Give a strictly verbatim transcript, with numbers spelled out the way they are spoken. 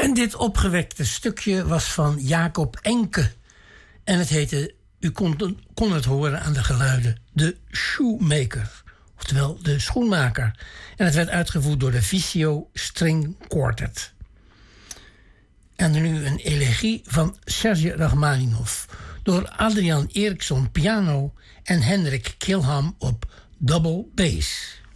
En dit opgewekte stukje was van Jacob Enke. En het heette, u kon, kon het horen aan de geluiden, de Shoemaker. Oftewel de schoenmaker. En het werd uitgevoerd door de Visio String Quartet. En nu een elegie van Sergej Rachmaninov. Door Adrian Eriksson piano en Henrik Kilham op double bass.